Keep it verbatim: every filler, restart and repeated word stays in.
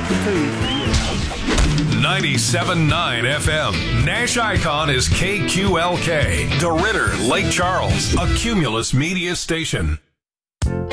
ninety-seven point nine F M. Nash Icon is K Q L K. DeRidder, Lake Charles, a Cumulus Media station.